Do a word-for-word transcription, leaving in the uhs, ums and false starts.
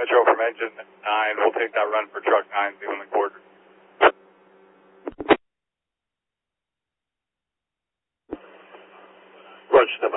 Metro from engine nine. We'll take that run for truck nine, Zealand quarter. Roger, stand by.